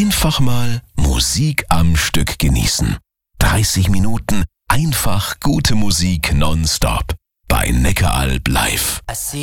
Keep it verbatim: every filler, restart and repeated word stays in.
Einfach mal Musik am Stück genießen. dreißig Minuten einfach gute Musik nonstop bei Neckaralb live.